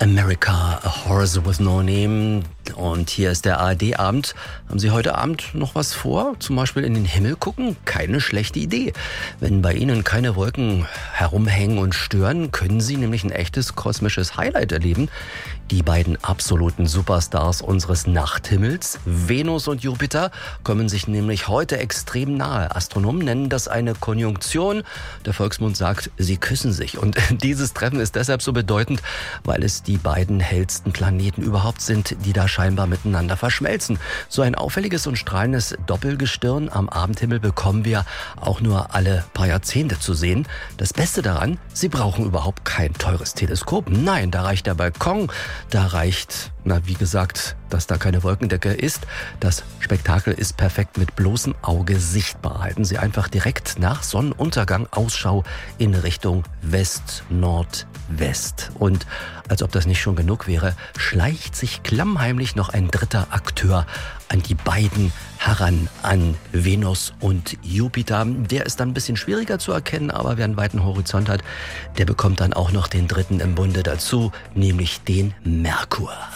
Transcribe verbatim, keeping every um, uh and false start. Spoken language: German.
America, A Horse with No Name. Und hier ist der A R D-Abend. Haben Sie heute Abend noch was vor? Zum Beispiel in den Himmel gucken? Keine schlechte Idee. Wenn bei Ihnen keine Wolken herumhängen und stören, können Sie nämlich ein echtes kosmisches Highlight erleben. Die beiden absoluten Superstars unseres Nachthimmels, Venus und Jupiter, kommen sich nämlich heute extrem nahe. Astronomen nennen das eine Konjunktion. Der Volksmund sagt, sie küssen sich. Und dieses Treffen ist deshalb so bedeutend, weil es die beiden hellsten Planeten überhaupt sind, die da scheinbar miteinander verschmelzen. So ein auffälliges und strahlendes Doppelgestirn am Abendhimmel bekommen wir auch nur alle paar Jahrzehnte zu sehen. Das Beste daran, Sie brauchen überhaupt kein teures Teleskop. Nein, da reicht der Balkon, da reicht, na wie gesagt, dass da keine Wolkendecke ist. Das Spektakel ist perfekt mit bloßem Auge sichtbar. Halten Sie einfach direkt nach Sonnenuntergang Ausschau in Richtung West-Nordwest. Und als ob das nicht schon genug wäre, schleicht sich klammheimlich noch ein dritter Akteur an die beiden heran, an Venus und Jupiter. Der ist dann ein bisschen schwieriger zu erkennen, aber wer einen weiten Horizont hat, der bekommt dann auch noch den dritten im Bunde dazu, nämlich den Merkur.